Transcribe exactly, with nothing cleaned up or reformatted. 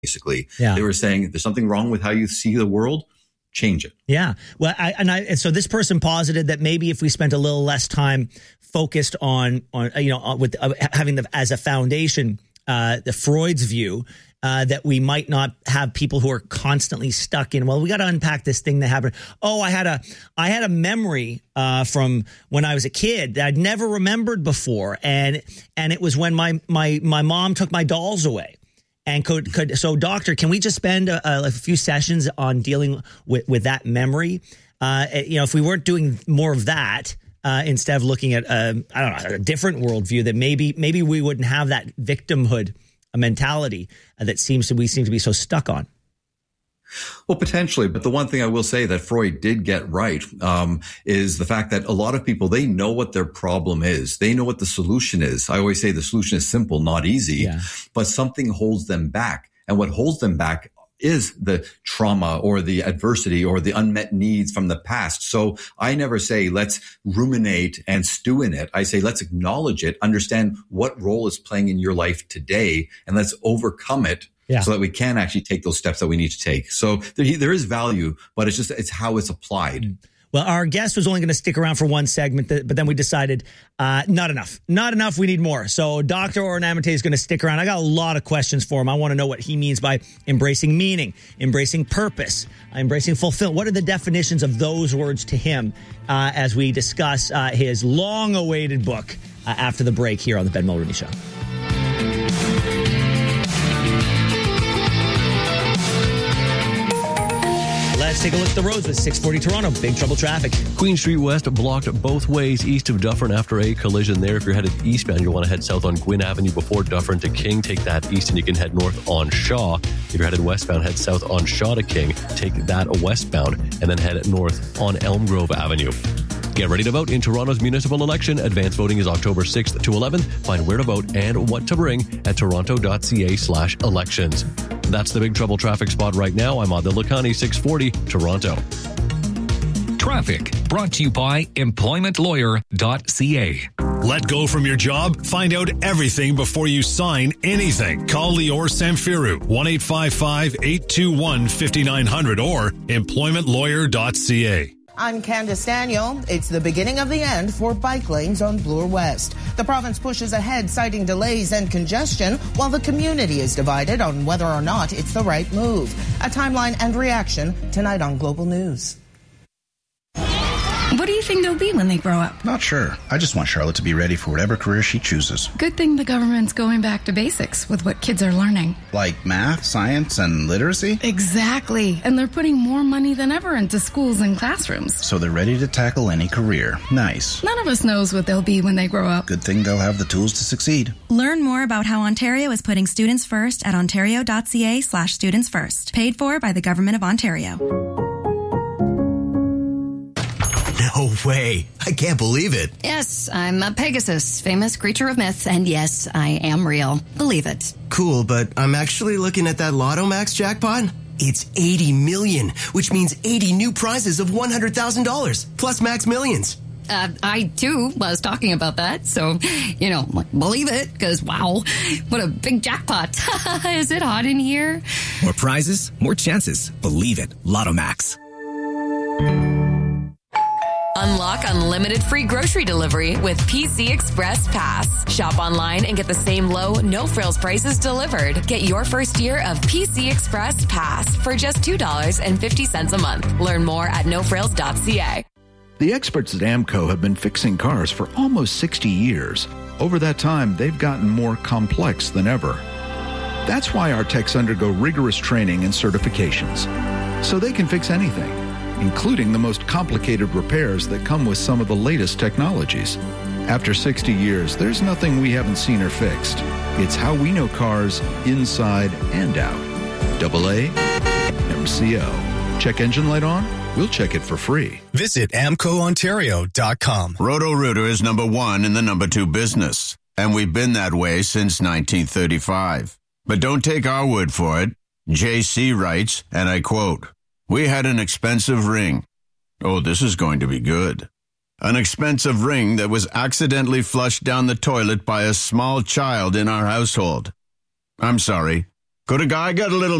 basically. Yeah. They were saying there's something wrong with how you see the world. Change it. Yeah. Well, I, and I, and so this person posited that maybe if we spent a little less time focused on, on, you know, with uh, having the, as a foundation, uh, the Freud's view, uh, that we might not have people who are constantly stuck in, well, we got to unpack this thing that happened. Oh, I had a, I had a memory, uh, from when I was a kid that I'd never remembered before. And, and it was when my, my, my mom took my dolls away. And could, could so, doctor, can we just spend a, a few sessions on dealing with, with that memory? Uh, you know, if we weren't doing more of that, uh, instead of looking at, uh, I don't know, a different worldview, that maybe maybe we wouldn't have that victimhood mentality that seems to we seem to be so stuck on. Well, potentially. But the one thing I will say that Freud did get right um, is the fact that a lot of people, they know what their problem is. They know what the solution is. I always say the solution is simple, not easy, yeah. but something holds them back. And what holds them back is the trauma or the adversity or the unmet needs from the past. So I never say, let's ruminate and stew in it. I say, let's acknowledge it, understand what role it's playing in your life today, and let's overcome it. Yeah. So that we can actually take those steps that we need to take. So there, there is value, but it's just, it's how it's applied. Well, our guest was only going to stick around for one segment, but then we decided uh, not enough. Not enough. We need more. So Doctor Oren Amate is going to stick around. I got a lot of questions for him. I want to know what he means by embracing meaning, embracing purpose, embracing fulfillment. What are the definitions of those words to him uh, as we discuss uh, his long-awaited book uh, after the break here on the Ben Mulroney Show. Let's take a look at the roads with six forty Toronto. Big trouble traffic. Queen Street West blocked both ways east of Dufferin after a collision there. If you're headed eastbound, you'll want to head south on Gwynn Avenue before Dufferin to King. Take that east and you can head north on Shaw. If you're headed westbound, head south on Shaw to King. Take that westbound and then head north on Elm Grove Avenue. Get ready to vote in Toronto's municipal election. Advance voting is October sixth to eleventh. Find where to vote and what to bring at toronto.ca slash elections. That's the Big Trouble traffic spot right now. I'm Adil Lakhani, six forty, Toronto. Traffic brought to you by employment lawyer dot c a. Let go from your job? Find out everything before you sign anything. Call Lior Samfiru, one eight five five, eight two one, five nine zero zero or employment lawyer dot c a. I'm Candace Daniel. It's the beginning of the end for bike lanes on Bloor West. The province pushes ahead, citing delays and congestion, while the community is divided on whether or not it's the right move. A timeline and reaction tonight on Global News. What do you think they'll be when they grow up? Not sure. I just want Charlotte to be ready for whatever career she chooses. Good thing the government's going back to basics with what kids are learning. Like math, science, and literacy? Exactly. And they're putting more money than ever into schools and classrooms. So they're ready to tackle any career. Nice. None of us knows what they'll be when they grow up. Good thing they'll have the tools to succeed. Learn more about how Ontario is putting students first at ontario.ca slash students first. Paid for by the Government of Ontario. No way. I can't believe it. Yes, I'm a Pegasus, famous creature of myth, and yes, I am real. Believe it. Cool, but I'm actually looking at that Lotto Max jackpot. It's eighty million, which means eighty new prizes of one hundred thousand dollars, plus Max Millions. Uh, I, too, was talking about that, so, you know, believe it, because, wow, what a big jackpot. Is it hot in here? More prizes, more chances. Believe it. Lotto Max. Unlock unlimited free grocery delivery with P C Express Pass. Shop online and get the same low, no-frills prices delivered. Get your first year of P C Express Pass for just two dollars and fifty cents a month. Learn more at no frills dot c a. The experts at AMCO have been fixing cars for almost sixty years. Over that time, they've gotten more complex than ever. That's why our techs undergo rigorous training and certifications, so they can fix anything, including the most complicated repairs that come with some of the latest technologies. After sixty years, there's nothing we haven't seen or fixed. It's how we know cars inside and out. Double A M C O. Check engine light on? We'll check it for free. Visit amco ontario dot com. Roto-Rooter is number one in the number two business, and we've been that way since nineteen thirty-five. But don't take our word for it. J C writes, and I quote, "We had an expensive ring. Oh, this is going to be good. An expensive ring that was accidentally flushed down the toilet by a small child in our household. I'm sorry, Could a guy get a little